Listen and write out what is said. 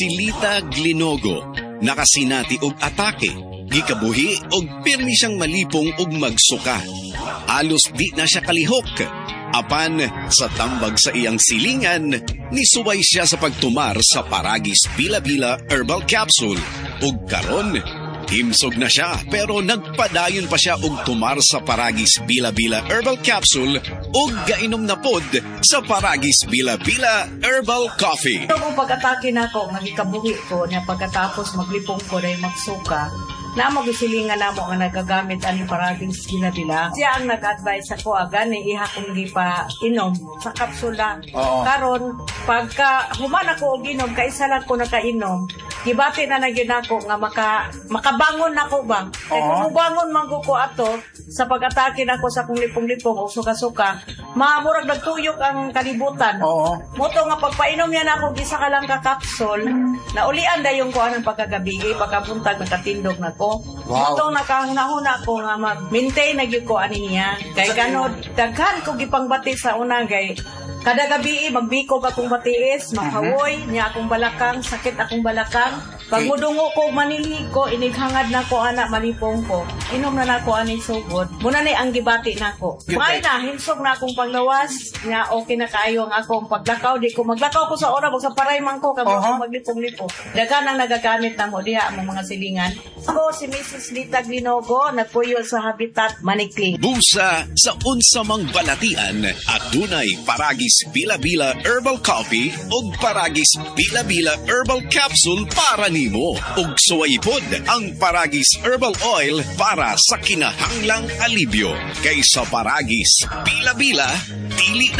Si Lita Glinogo, nakasinati og atake, gikabuhi og pirmi siyang malipong og magsuka. Alos di na siya kalihok. Apan sa tambag sa iyang silingan, nisuway siya sa pagtumar sa Paragis Bila-Bila Herbal Capsule. Ug karon, himsog na siya pero nagpadayon pa siya og tumar sa Paragis Bila-Bila Herbal Capsule ug gainom na pod sa Paragis Bila-Bila Herbal Coffee. Ito kung pag-atake na ako, nagikabuhi ko niya pagkatapos maglipong ko na magsuka, na magsilingan na mo ang nagagamit ang Paragis Bila-Bila. Siya ang nag-advise ako gani iha kong gipa inom sa kapsula. Karon pagka human ako og inom kaisa lang ko nakainom, gibati na nagyud ako nga makabangon nako ba. Kay kung bangon man ko ato sa pag-atake nako sa kung lipong-lipong o suka-suka, mamurag nagtuyok ang kalibutan. Moto nga pagpainom niya nako gisa ka lang ka kapsul, naulian dayon ko anang pagkagabi pagkabuntag nakatindog nako. Moto nakahuna ko nga mag-maintain na gyud ko ani niya. Kay ganod daghan ko gipangbati sa una gay kada gabi magbiko akong batiis, makawoy niya akong balakang, sakit akong balakang. Pag mudungo ko, maniligo, inighangad na ko, anak, malipong ko. Inom na na ko, aning sugod. Muna ni ang gibati na ko. May na, hinsog na akong panglawas. Nga, okay na kayo ang akong paglakaw. Di ko maglakaw ko sa ora, sa paray man ko, kamo akong maglipong-lipo. Dagan ang nagagamit na mo, diha ang mga silingan. Ako, si Mrs. Lita Glinogo, nagpuyo sa Habitat Manikling. Busa sa unsamang balatian at dunay Paragis Bila-Bila Herbal Coffee ug Paragis Bila-Bila Herbal Capsule para nimo. Ug suwaypod ang Paragis Herbal Oil para sa kinahanglang alibyo. Kaysa Paragis Bila-Bila, dili